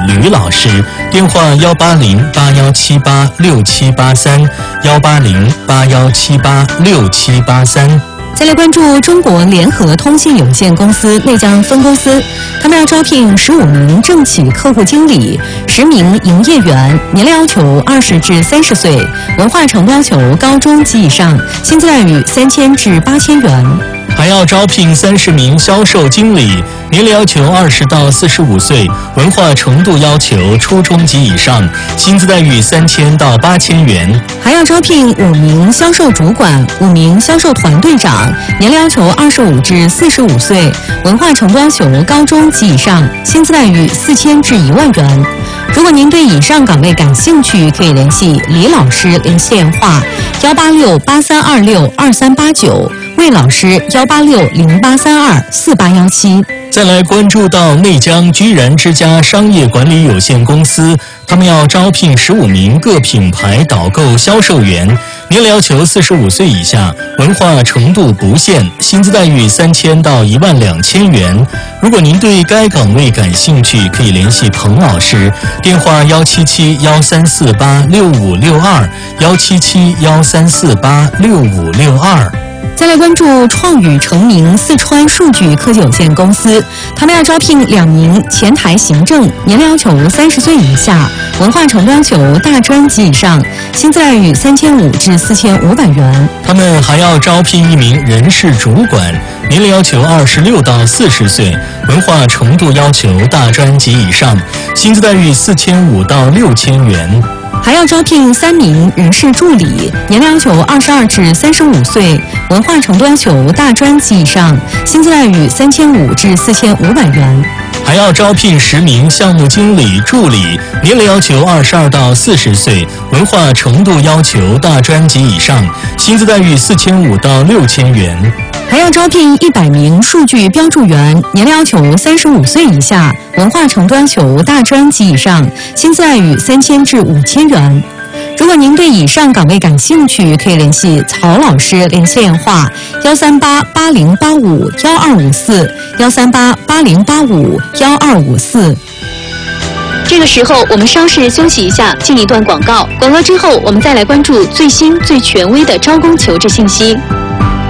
吕老师，电话18081786783，18081786783。 再来关注中国联合通信有限公司内江分公司，他们要招聘15名政企客户经理，10名营业员，年龄要求20至30岁，文化程度要求高中及以上，薪资待遇3000至8000元。 还要招聘30名销售经理，年龄要求20到45岁，文化程度要求初中及以上，薪资待遇3000到8000元。 还要招聘5名销售主管，5名销售团队长，年龄要求25至45岁，文化程度要求高中及以上，薪资待遇4000至1万元。如果您对以上岗位感兴趣，可以联系李老师联系电话18683262389，魏老师18608324817。 再来关注到内江居然之家商业管理有限公司，他们要招聘15名各品牌导购销售员，年龄要求45岁以下，文化程度不限，薪资待遇3000到12000元。如果您对该岗位感兴趣，可以联系彭老师，电话17713486562，17713486562。 再来关注创宇成名四川数据科技有限公司，他们要招聘2名前台行政，年龄要求30岁以下，文化程度要求大专及以上，薪资待遇3500至4500元。 他们还要招聘1名人事主管，年龄要求26到40岁，文化程度要求大专及以上，薪资待遇4500到6000元。 还要招聘3名人事助理，年龄要求22至35岁，文化程度要求大专及以上，薪资待遇3500至4500元。 还要招聘10名项目经理助理，年龄要求22到40岁，文化程度要求大专及以上，薪资待遇4500到6000元。 还要招聘100名数据标注员，年龄要求35岁以下，文化程度要求大专及以上，薪资待遇3000至5000元。如果您对以上岗位感兴趣，可以联系曹老师联系电话13880851254，13880851254。这个时候我们稍事休息一下，进一段广告。广告之后，我们再来关注最新最权威的招工求职信息。